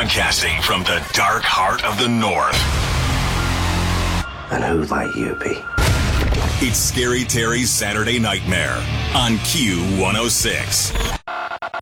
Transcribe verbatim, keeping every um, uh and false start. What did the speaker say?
Broadcasting from the dark heart of the North. And who might you be? It's Scary Terry's Saturday Nightmare on Q one oh six.